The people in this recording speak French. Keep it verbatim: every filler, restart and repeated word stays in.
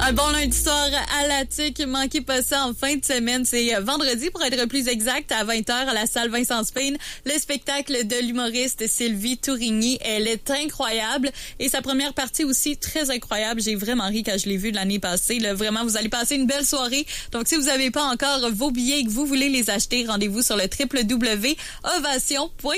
Un bon lundi soir à la T U C. Manquez pas ça en fin de semaine. C'est vendredi, pour être plus exact, à vingt heures à la salle Vincent Spain. Le spectacle de l'humoriste Sylvie Tourigny. Elle est incroyable. Et sa première partie aussi très incroyable. J'ai vraiment ri quand je l'ai vue l'année passée. Là, vraiment, vous allez passer une belle soirée. Donc, si vous n'avez pas encore vos billets et que vous voulez les acheter, rendez-vous sur le w w w point ovation point